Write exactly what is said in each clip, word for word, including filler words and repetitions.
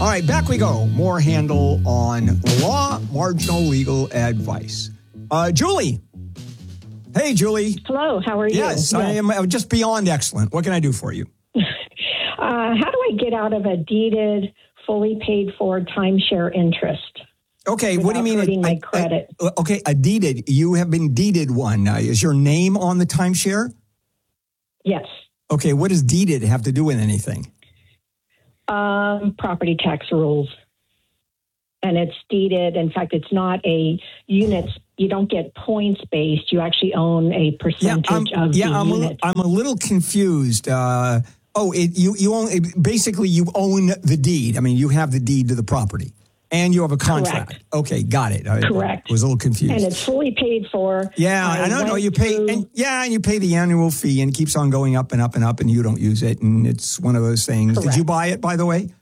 All right, back we go. More handle on law, marginal legal advice. Uh, Julie. Hey, Julie. Hello, how are you? Yes, yes, I am just beyond excellent. What can I do for you? uh, how do I get out of a deeded, fully paid for timeshare interest? Okay, what do you mean? Hurting a, my credit. A, okay, a deeded. You have been deeded one. Uh, is your name on the timeshare? Yes. Okay, what does deeded have to do with anything? Um, property tax rules. And it's deeded. In fact, it's not a units. You don't get points based. You actually own a percentage yeah, of yeah, the I'm unit. A, I'm a little confused. Uh, oh, it, you you own basically you own the deed. I mean, you have the deed to the property, and you have a contract. Correct. Okay, got it. I, Correct. I was a little confused. And it's fully paid for. Yeah, I, I don't know. You pay, through... and yeah, and you pay the annual fee, and it keeps on going up and up and up, and you don't use it, and it's one of those things. Correct. Did you buy it, by the way?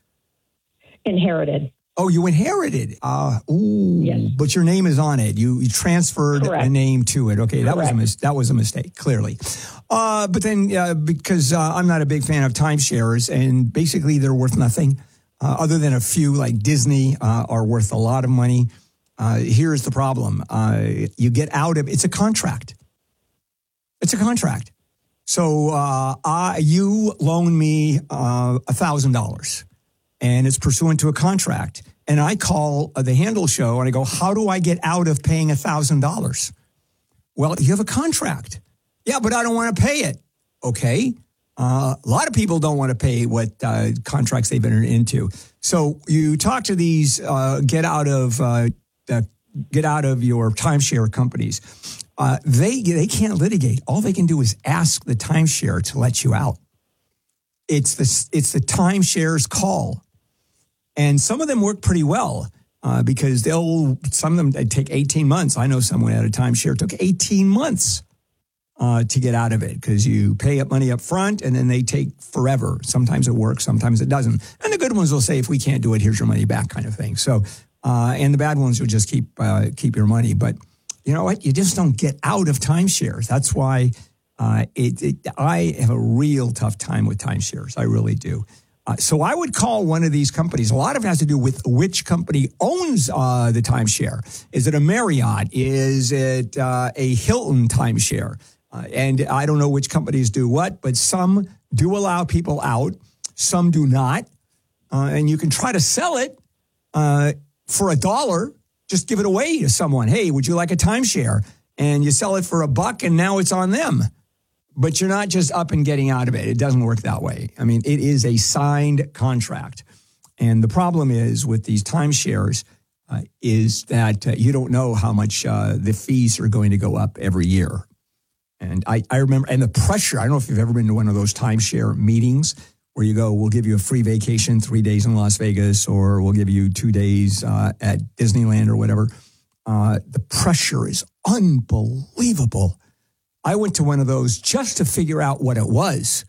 Inherited. Oh, you inherited. Uh, ooh, yes. But your name is on it. You, you transferred Correct. a name to it. Okay, that Correct. was a mis- that was a mistake, clearly. Uh, but then, uh, because uh, I'm not a big fan of timeshares, and basically they're worth nothing, uh, other than a few like Disney uh, are worth a lot of money. Uh, here's the problem: uh, you get out of it's a contract. It's a contract. So uh, I, you loan me uh, a thousand dollars. And it's pursuant to a contract. And I call uh, the Handle Show and I go, how do I get out of paying one thousand dollars? Well, you have a contract. Yeah, but I don't want to pay it. Okay. Uh, a lot of people don't want to pay what uh, contracts they've entered into. So you talk to these uh, get out of uh, uh, get out of your timeshare companies. Uh, they they can't litigate. All they can do is ask the timeshare to let you out. It's the it's the timeshare's call. And some of them work pretty well uh, because they'll, some of them they take eighteen months. I know someone at a timeshare took eighteen months uh, to get out of it because you pay up money up front and then they take forever. Sometimes it works, sometimes it doesn't. And the good ones will say, if we can't do it, here's your money back kind of thing. So, uh, and the bad ones will just keep, uh, keep your money. But you know what? You just don't get out of timeshares. That's why uh, it, it, I have a real tough time with timeshares. I really do. Uh, so I would call one of these companies. A lot of it has to do with which company owns uh, the timeshare. Is it a Marriott? Is it uh, a Hilton timeshare? Uh, and I don't know which companies do what, but some do allow people out. Some do not. Uh, and you can try to sell it uh, for a dollar. Just give it away to someone. Hey, would you like a timeshare? And you sell it for a buck and now it's on them. But you're not just up and getting out of it. It doesn't work that way. I mean, it is a signed contract. And the problem is with these timeshares uh, is that uh, you don't know how much uh, the fees are going to go up every year. And I, I remember, and the pressure, I don't know if you've ever been to one of those timeshare meetings where you go, we'll give you a free vacation, three days in Las Vegas, or we'll give you two days uh, at Disneyland or whatever. Uh, the pressure is unbelievable. I went to one of those just to figure out what it was.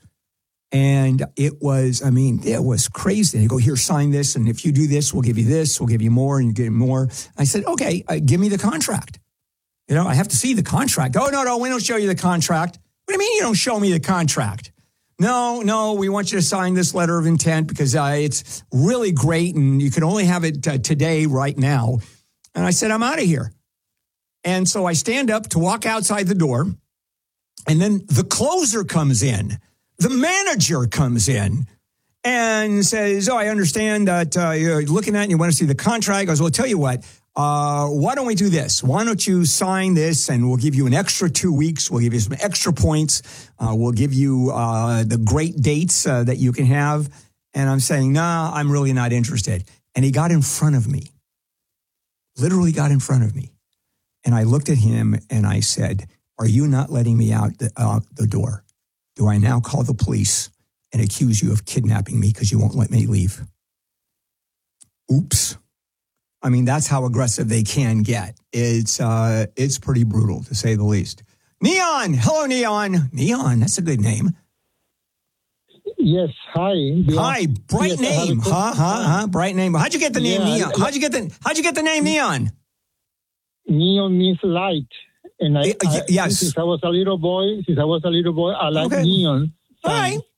And it was, I mean, it was crazy. They go, here, sign this. And if you do this, we'll give you this. We'll give you more and you get more. I said, okay, uh, give me the contract. You know, I have to see the contract. Oh, no, no, we don't show you the contract. What do you mean you don't show me the contract? No, no, we want you to sign this letter of intent because uh, it's really great. And you can only have it uh, today, right now. And I said, I'm out of here. And so I stand up to walk outside the door. And then the closer comes in, the manager comes in and says, oh, I understand that uh, you're looking at it and you want to see the contract. I goes, well, I'll tell you what, uh, why don't we do this? Why don't you sign this and we'll give you an extra two weeks. We'll give you some extra points. Uh, we'll give you uh, the great dates uh, that you can have. And I'm saying, nah, I'm really not interested. And he got in front of me, literally got in front of me. And I looked at him and I said, are you not letting me out the, uh, the door? Do I now call the police and accuse you of kidnapping me because you won't let me leave? Oops. I mean, that's how aggressive they can get. It's uh, it's pretty brutal, to say the least. Neon. Hello, Neon. Neon, that's a good name. Yes, hi. Hi, bright yes, name. Huh, huh, huh, bright name. How'd you get the name yeah, Neon? How'd you get the, how'd you get the name Neon? Neon means light. And I, Uh, y- I yes. since I was a little boy, since I was a little boy, I like Okay. neon. All right.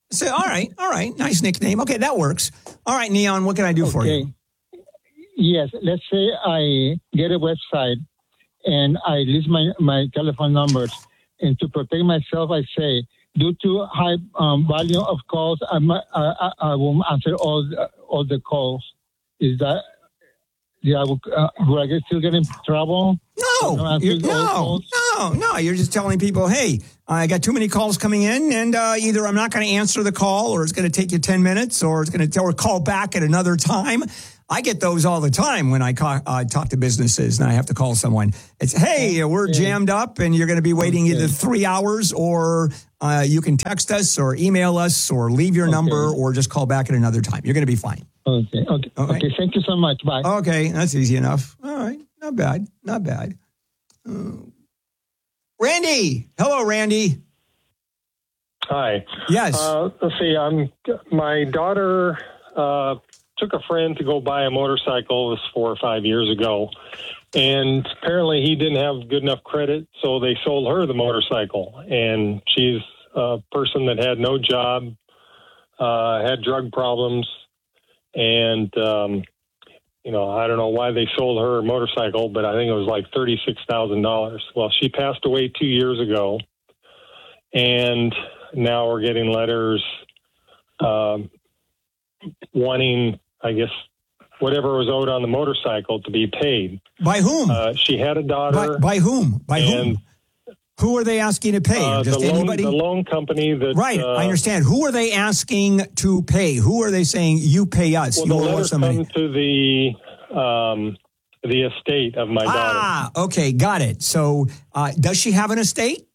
So, all right, all right. Nice nickname. Okay, that works. All right, Neon, what can I do for you? Yes, let's say I get a website and I list my, my telephone numbers. And to protect myself, I say, due to high um, volume of calls, I, I, I, I will answer all the, all the calls. Is that, yeah, will, uh, will I get, still get in trouble? No, you're, no, no, no. You're just telling people, hey, I got too many calls coming in, and uh, either I'm not going to answer the call, or it's going to take you ten minutes, or it's going to or call back at another time. I get those all the time when I ca- uh, talk to businesses and I have to call someone. It's, hey, we're jammed up and you're going to be waiting okay. either three hours or uh, you can text us or email us or leave your okay. number or just call back at another time. You're going to be fine. Okay. Okay. Okay. Okay. Thank you so much. Bye. Okay. That's easy enough. All right. Not bad. Not bad. Uh, Randy. Hello, Randy. Hi. Yes. Uh, let's see. I'm, my daughter... Uh, took a friend to go buy a motorcycle. This was four or five years ago. And apparently he didn't have good enough credit, so they sold her the motorcycle. And she's a person that had no job, uh, had drug problems. And, um, you know, I don't know why they sold her a motorcycle, but I think it was like thirty-six thousand dollars. Well, she passed away two years ago. And now we're getting letters um, wanting, I guess, whatever was owed on the motorcycle to be paid. By whom? Uh, she had a daughter. By, by whom? By whom? Who are they asking to pay? Uh, Just the loan, anybody? The loan company that... Right, uh, I understand. Who are they asking to pay? Who are they saying, you pay us? Well, you the owe letter us somebody. come to the, um, the estate of my daughter. Ah, okay, got it. So uh, does she have an estate?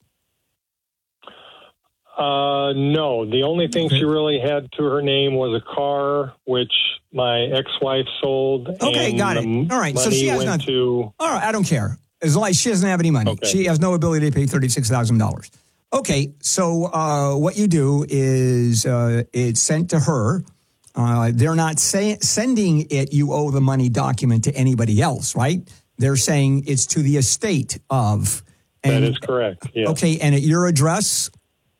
Uh, no, the only thing okay. she really had to her name was a car, which my ex-wife sold. Okay, and got it. All right, so she has not. To, all right, I don't care. As long as she doesn't have any money, okay. she has no ability to pay thirty-six thousand dollars. Okay, so uh, what you do is uh, it's sent to her. Uh, they're not say, sending it, you owe the money document to anybody else, right? They're saying it's to the estate of. And, that is correct, yes. Okay, and at your address?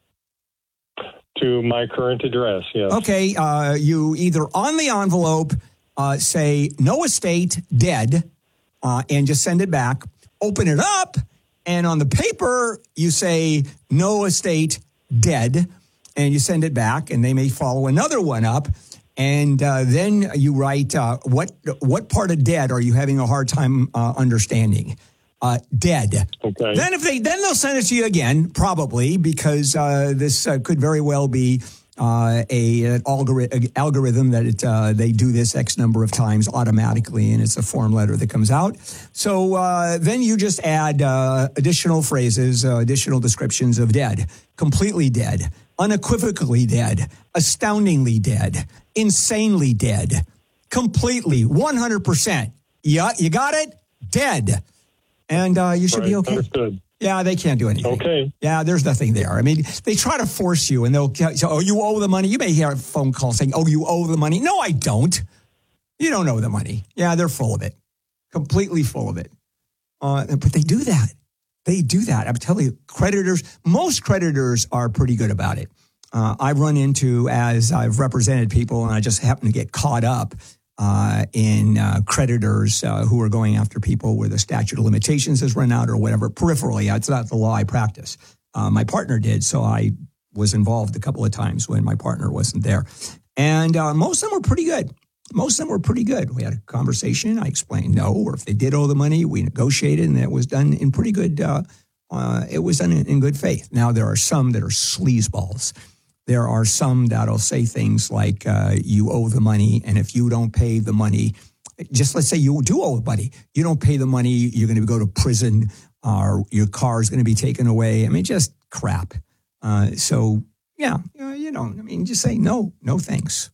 To my current address, yes. Okay, uh, you either on the envelope uh, say no estate, dead, uh, and just send it back. Open it up, and on the paper you say no estate, dead, and you send it back, and they may follow another one up, and uh, then you write uh, what what part of dead are you having a hard time uh, understanding? Uh, dead. Okay. Then if they then they'll send it to you again, probably because uh, this uh, could very well be uh, a an algorithm algorithm that it, uh, they do this X number of times automatically, and it's a form letter that comes out. So uh, then you just add uh, additional phrases, uh, additional descriptions of dead, completely dead, unequivocally dead, astoundingly dead, insanely dead, completely, one hundred percent. Yeah, you got it? Dead. And uh, you should right, be okay. Understood. Yeah, they can't do anything. Okay. Yeah, there's nothing there. I mean, they try to force you, and they'll say, oh, you owe the money. You may hear a phone call saying, oh, you owe the money. No, I don't. You don't owe the money. Yeah, they're full of it. Completely full of it. Uh, but they do that. They do that. I'm telling you, creditors, most creditors are pretty good about it. Uh, I've run into, as I've represented people, and I just happen to get caught up Uh, in uh, creditors uh, who are going after people where the statute of limitations has run out or whatever, peripherally. It's not the law I practice. Uh, my partner did, so I was involved a couple of times when my partner wasn't there. And uh, most of them were pretty good. Most of them were pretty good. We had a conversation. I explained no, or if they did owe the money, we negotiated, and it was done in pretty good, uh, uh, it was done in, in good faith. Now, there are some that are sleazeballs. There are some that'll say things like, uh, you owe the money, and if you don't pay the money, just let's say you do owe the money, you don't pay the money, you're going to go to prison, or your car is going to be taken away. I mean, just crap. Uh, so, yeah, you know, I mean, just say no, no thanks.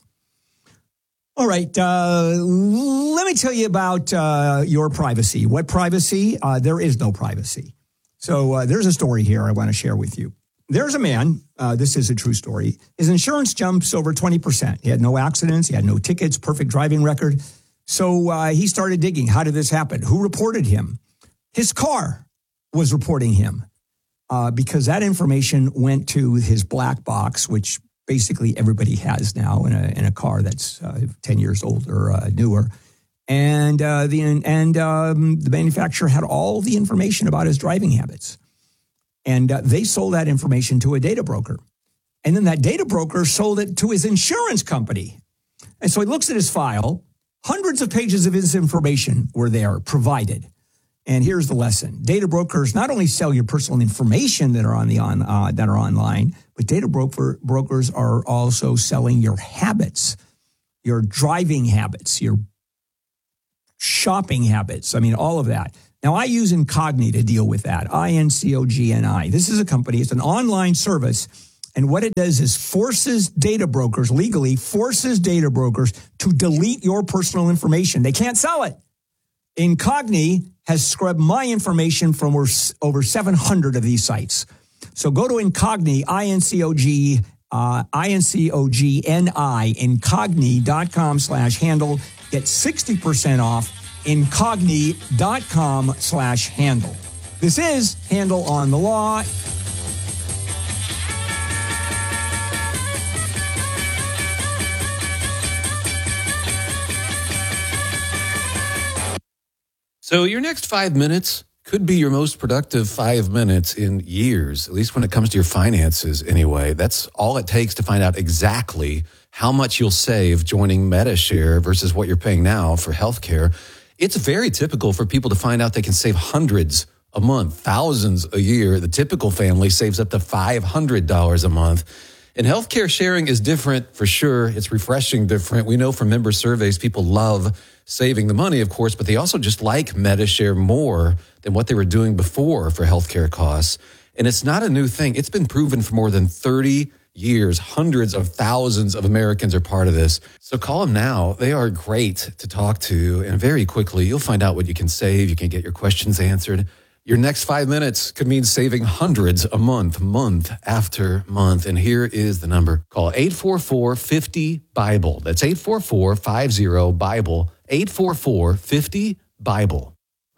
All right, uh, let me tell you about uh, your privacy. What privacy? Uh, there is no privacy. So uh, there's a story here I want to share with you. There's a man, uh, this is a true story, his insurance jumps over twenty percent. He had no accidents, he had no tickets, perfect driving record. So uh, he started digging. How did this happen? Who reported him? His car was reporting him uh, because that information went to his black box, which basically everybody has now in a in a car that's uh, ten years old or uh, newer. And uh, the and um, the manufacturer had all the information about his driving habits. And uh, they sold that information to a data broker. And then that data broker sold it to his insurance company. And so he looks at his file. Hundreds of pages of his information were there provided. And here's the lesson. Data brokers not only sell your personal information that are on the on uh, that are online, but data broker brokers are also selling your habits, your driving habits, your shopping habits. I mean, all of that. Now, I use Incogni to deal with that, I N C O G N I. This is a company. It's an online service. And what it does is forces data brokers, legally forces data brokers to delete your personal information. They can't sell it. Incogni has scrubbed my information from over seven hundred of these sites. So go to Incogni, I N C O G, uh, I N C O G N I, incogni.com slash handle. Get sixty percent off, incogni.com slash handle. This is Handle on the Law. So your next five minutes could be your most productive five minutes in years, at least when it comes to your finances anyway. That's all it takes to find out exactly how much you'll save joining Medi-Share versus what you're paying now for healthcare. It's very typical for people to find out they can save hundreds a month, thousands a year. The typical family saves up to five hundred dollars a month. And healthcare sharing is different for sure. It's refreshing different. We know from member surveys, people love saving the money, of course, but they also just like Medi-Share more than what they were doing before for healthcare costs. And it's not a new thing. It's been proven for more than thirty years. Hundreds of thousands of Americans are part of this. So call them now. They are great to talk to. And very quickly, you'll find out what you can save. You can get your questions answered. Your next five minutes could mean saving hundreds a month, month after month. And here is the number. Call eight four four, five zero, BIBLE. That's eight four four, five zero, BIBLE. eight four four, five zero, BIBLE.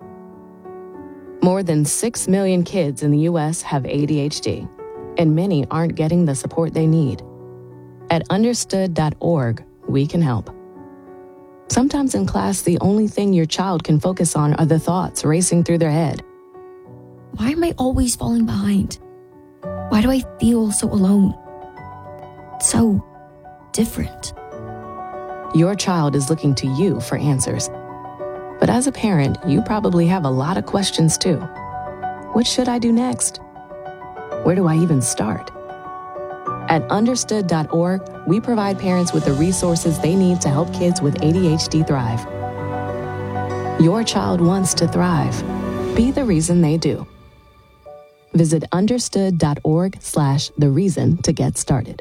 More than six million kids in the U S have A D H D, and many aren't getting the support they need. At understood dot org, we can help. Sometimes in class, the only thing your child can focus on are the thoughts racing through their head. Why am I always falling behind? Why do I feel so alone? So different. Your child is looking to you for answers. But as a parent, you probably have a lot of questions too. What should I do next? Where do I even start? At understood dot org, we provide parents with the resources they need to help kids with A D H D thrive. Your child wants to thrive. Be the reason they do. Visit understood dot org slash the reason to get started.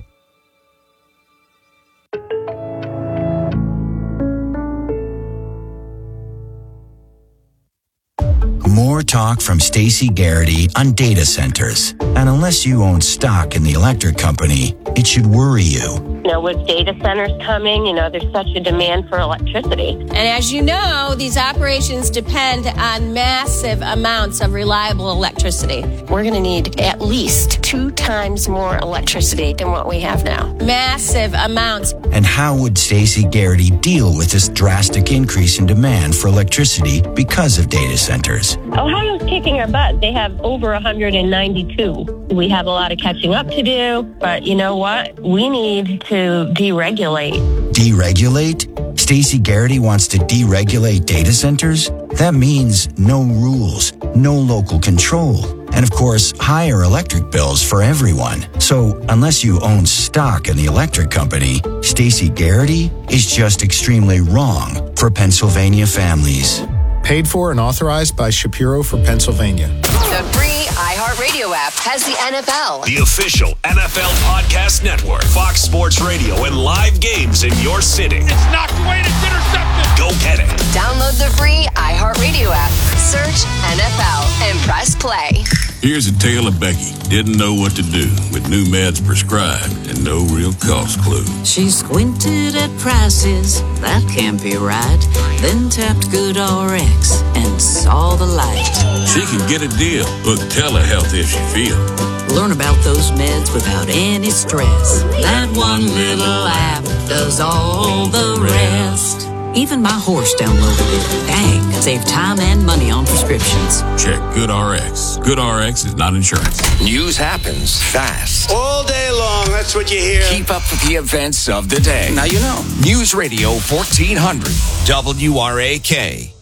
More talk from Stacey Garrity on data centers. And unless you own stock in the electric company, it should worry you. You know, with data centers coming, you know, there's such a demand for electricity. And as you know, these operations depend on massive amounts of reliable electricity. We're going to need at least two times more electricity than what we have now. Massive amounts. And how would Stacey Garrity deal with this drastic increase in demand for electricity because of data centers? Ohio's kicking our butt. They have over one hundred ninety-two. We have a lot of catching up to do, but you know what? We need to deregulate. Deregulate? Stacey Garrity wants to deregulate data centers? That means no rules, no local control, and of course, higher electric bills for everyone. So, unless you own stock in the electric company, Stacey Garrity is just extremely wrong for Pennsylvania families. Paid for and authorized by Shapiro for Pennsylvania. The free iHeartRadio app has the N F L. The official N F L podcast network. Fox Sports Radio and live games in your city. It's knocked away and it's intercepted. Go get it. Download the free iHeartRadio app. Search N F L and press play. Here's a tale of Becky. Didn't know what to do with new meds prescribed and no real cost clue. She squinted at prices, that can't be right. Then tapped GoodRx and saw the light. She can get a deal. Book telehealth if she feels. Learn about those meds without any stress. That one little app does all the rest. Even my horse downloaded it. Dang, save time and money on prescriptions. Check GoodRx. GoodRx is not insurance. News happens fast. All day long, that's what you hear. Keep up with the events of the day. Now you know. News Radio fourteen hundred W R A K.